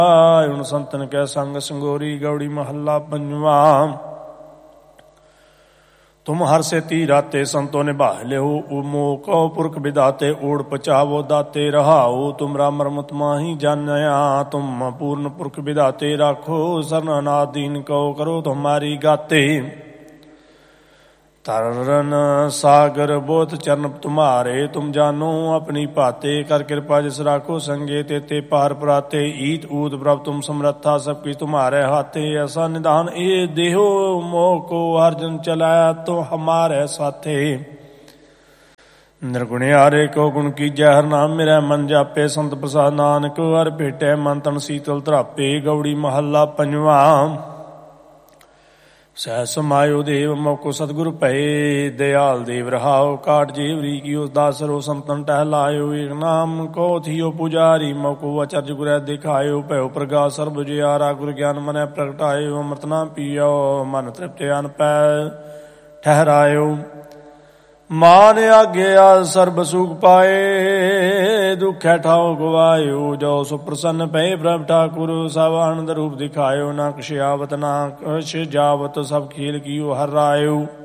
ਹੁਣ ਸੰਤਨ ਕੈ ਸੰਗ ਸੰਗੋਰੀ ਗੌੜੀ ਮਹੱਲਾ ਪੰਜਵਾਂ। ਤੁਮ ਹਰ ਸੇ ਤੀ ਰਾਤੇ ਸੰਤੋ ਨਿਭਾ ਲਿਓ ਮੋਹ ਕਉ ਪੁਰਖ ਵਿਦਾਤੇ ਓੜ ਪਚਾਵੋ ਦਾਤੇ ਰਹਾਓ ਤੁਮਰਾ ਮਰਮਤ ਮਾਹੀ ਜਾਨਿਆ ਤੁਮ ਪੂਰਨ ਪੁਰਖ ਵਿਦਾਤੇ ਰਾਖੋ ਸਰਨ ਅਨਾਦ ਦੀਨ ਕਉ ਕਰੋ ਤੁਮਾਰੀ ਗਾਤੇ तरन सागर बोध चरण तुम्हारे तुम जानो अपनी पाते कर कृपा जिस राखो संगे ते पार पराते ईत ऊत प्रभ तुम समर्था सबकी तुम्हारे हाथे ऐसा निदान ये देहो मोह को हर जन चलाया तो हमारे साथे निर्गुणियारे को गुण की जहर नाम मेरा मन जापे संत प्रसाद नानक हर भेटे मन तन शीतल धरापे गौड़ी महला पंजवा। ਸਹਿ ਸਮਾਇਓ ਦੇਵ ਮੌਕੋ ਸਤਿਗੁਰ ਭਏ ਦਿਆਲ ਦੇਵ ਰਹਾਓ ਕਾਟ ਜੇਵਰੀ ਕੀਓ ਦਾਸਰੋ ਸੰਤਨ ਟਹਿਲਾਇਓ ਏਕ ਨਾਮ ਕੋ ਥਿਓ ਪੁਜਾਰੀ ਮੌਕੋ ਅਚਰਜ ਗੁਰੈ ਦਿਖਾਇਓ ਭਇਓ ਪ੍ਰਗਾਸ ਸਰਬ ਜਿਆਰਾ ਗੁਰ ਗਿਆਨ ਮਨੈ ਪ੍ਰਗਟਾਇਓ ਅੰਮ੍ਰਿਤ ਨਾਮ ਪੀਓ ਮਨ ਤ੍ਰਿਪਤ ਅਨ ਪੈ ਠਹਿਰਾਇਓ ਮਾਨ ਆਗਿਆ ਸਰਬ ਸੁਖ ਪਾਏ ਦੁਖੈ ਠਾਉ ਗਵਾਇਓ ਜੋ ਸੋ ਪ੍ਰਸੰਨ ਪਏ ਪ੍ਰਭ ਠਾਕੁਰ ਸਭ ਆਨੰਦ ਰੂਪ ਦਿਖਾਇਓ ਨਾ ਕਛ ਆਵਤ ਨਾ ਕਛ ਜਾਵਤ ਸਭ ਖੇਲ ਕੀਓ ਹਰ ਰਾਇਓ